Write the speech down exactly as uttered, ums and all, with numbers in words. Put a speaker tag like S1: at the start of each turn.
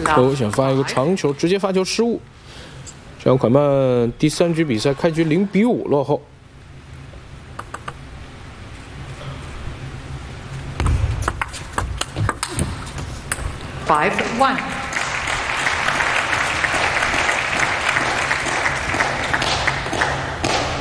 S1: 哦，想发一个长球，直接发球失误。这样快慢第三局比赛开局零比五落后。
S2: Five one。